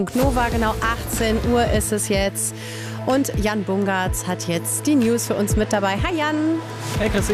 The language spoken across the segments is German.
Nova, genau 18 Uhr ist es jetzt. Und Jan Bungartz hat jetzt die News für uns mit dabei. Hi Jan. Hey Chrissy.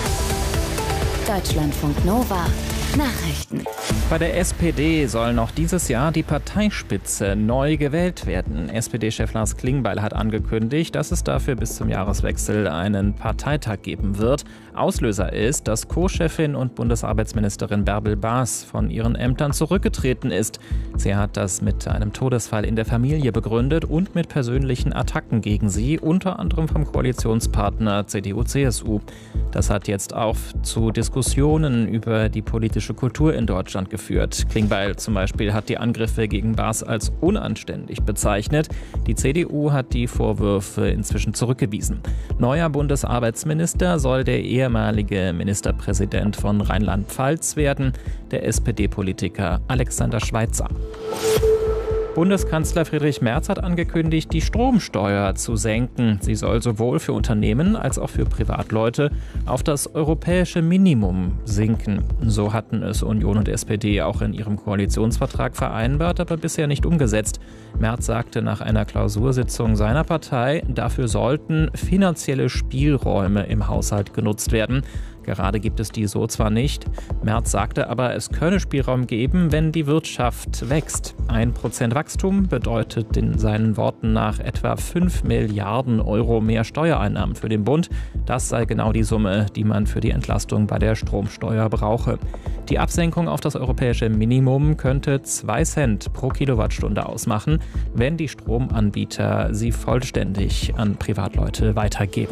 Deutschlandfunk Nova. Nachrichten. Bei der SPD soll noch dieses Jahr die Parteispitze neu gewählt werden. SPD-Chef Lars Klingbeil hat angekündigt, dass es dafür bis zum Jahreswechsel einen Parteitag geben wird. Auslöser ist, dass Co-Chefin und Bundesarbeitsministerin Bärbel Baas von ihren Ämtern zurückgetreten ist. Sie hat das mit einem Todesfall in der Familie begründet und mit persönlichen Attacken gegen sie, unter anderem vom Koalitionspartner CDU/CSU. Das hat jetzt auch zu Diskussionen über die politische Kultur in Deutschland geführt. Klingbeil zum Beispiel hat die Angriffe gegen Baas als unanständig bezeichnet. Die CDU hat die Vorwürfe inzwischen zurückgewiesen. Neuer Bundesarbeitsminister soll der ehemalige Ministerpräsident von Rheinland-Pfalz werden, der SPD-Politiker Alexander Schweitzer. Bundeskanzler Friedrich Merz hat angekündigt, die Stromsteuer zu senken. Sie soll sowohl für Unternehmen als auch für Privatleute auf das europäische Minimum sinken. So hatten es Union und SPD auch in ihrem Koalitionsvertrag vereinbart, aber bisher nicht umgesetzt. Merz sagte nach einer Klausursitzung seiner Partei, dafür sollten finanzielle Spielräume im Haushalt genutzt werden. Gerade gibt es die so zwar nicht. Merz sagte aber, es könne Spielraum geben, wenn die Wirtschaft wächst. 1% Wachstum bedeutet in seinen Worten nach etwa 5 Milliarden Euro mehr Steuereinnahmen für den Bund. Das sei genau die Summe, die man für die Entlastung bei der Stromsteuer brauche. Die Absenkung auf das europäische Minimum könnte 2 Cent pro Kilowattstunde ausmachen, wenn die Stromanbieter sie vollständig an Privatleute weitergeben.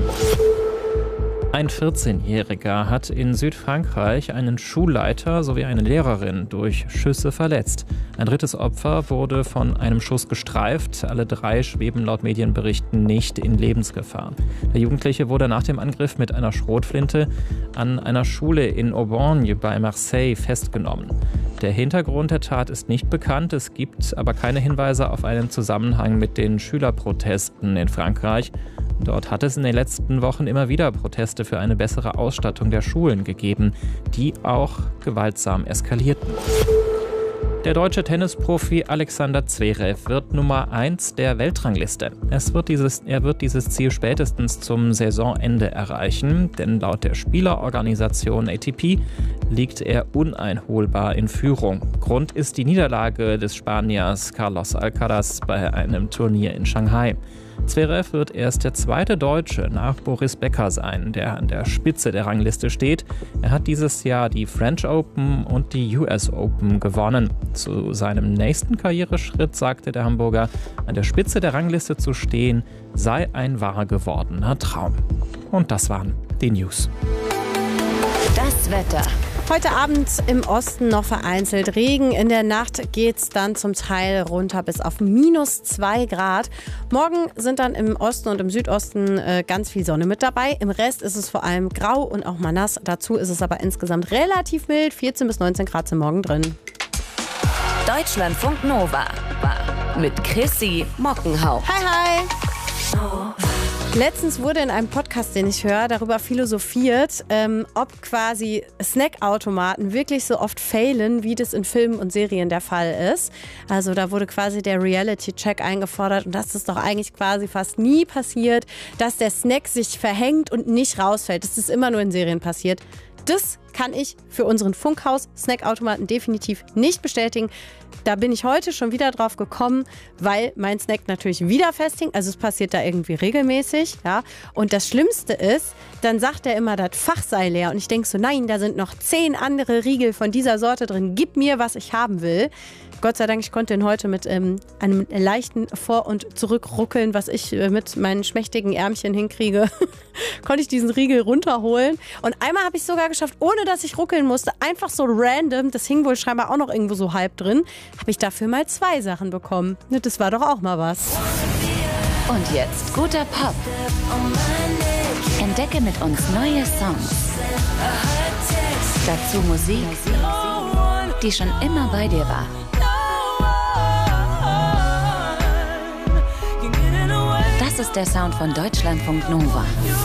Ein 14-Jähriger hat in Südfrankreich einen Schulleiter sowie eine Lehrerin durch Schüsse verletzt. Ein drittes Opfer wurde von einem Schuss gestreift. Alle 3 schweben laut Medienberichten nicht in Lebensgefahr. Der Jugendliche wurde nach dem Angriff mit einer Schrotflinte an einer Schule in Auborgne bei Marseille festgenommen. Der Hintergrund der Tat ist nicht bekannt. Es gibt aber keine Hinweise auf einen Zusammenhang mit den Schülerprotesten in Frankreich. Dort hat es in den letzten Wochen immer wieder Proteste für eine bessere Ausstattung der Schulen gegeben, die auch gewaltsam eskalierten. Der deutsche Tennisprofi Alexander Zverev wird Nummer 1 der Weltrangliste. Er wird dieses Ziel spätestens zum Saisonende erreichen, denn laut der Spielerorganisation ATP liegt er uneinholbar in Führung. Grund ist die Niederlage des Spaniers Carlos Alcaraz bei einem Turnier in Shanghai. Zverev wird erst der zweite Deutsche nach Boris Becker sein, der an der Spitze der Rangliste steht. Er hat dieses Jahr die French Open und die US Open gewonnen. Zu seinem nächsten Karriereschritt sagte der Hamburger, an der Spitze der Rangliste zu stehen, sei ein wahr gewordener Traum. Und das waren die News. Das Wetter. Heute Abend im Osten noch vereinzelt Regen. In der Nacht geht es dann zum Teil runter bis auf -2 Grad. Morgen sind dann im Osten und im Südosten ganz viel Sonne mit dabei. Im Rest ist es vor allem grau und auch mal nass. Dazu ist es aber insgesamt relativ mild. 14 bis 19 Grad sind morgen drin. Deutschlandfunk Nova. Mit Chrissy Mockenhaupt. Hi, hi. Letztens wurde in einem Podcast, den ich höre, darüber philosophiert, ob quasi Snackautomaten wirklich so oft failen, wie das in Filmen und Serien der Fall ist. Also da wurde quasi der Reality-Check eingefordert und das ist doch eigentlich quasi fast nie passiert, dass der Snack sich verhängt und nicht rausfällt. Das ist immer nur in Serien passiert. Das kann ich für unseren Funkhaus-Snackautomaten definitiv nicht bestätigen. Da bin ich heute schon wieder drauf gekommen, weil mein Snack natürlich wieder festhing. Also es passiert da irgendwie regelmäßig. Ja. Und das Schlimmste ist, dann sagt er immer, das Fach sei leer. Und ich denke so, nein, da sind noch 10 andere Riegel von dieser Sorte drin. Gib mir, was ich haben will. Gott sei Dank, ich konnte ihn heute mit einem leichten Vor- und Zurückruckeln, was ich mit meinen schmächtigen Ärmchen hinkriege, konnte ich diesen Riegel runterholen. Und einmal habe ich es sogar geschafft, ohne dass ich ruckeln musste, einfach so random, das hing wohl scheinbar auch noch irgendwo so halb drin, habe ich dafür mal 2 Sachen bekommen. Das war doch auch mal was. Und jetzt guter Pop. Entdecke mit uns neue Songs. Dazu Musik, die schon immer bei dir war. Das ist der Sound von Deutschlandfunk Nova.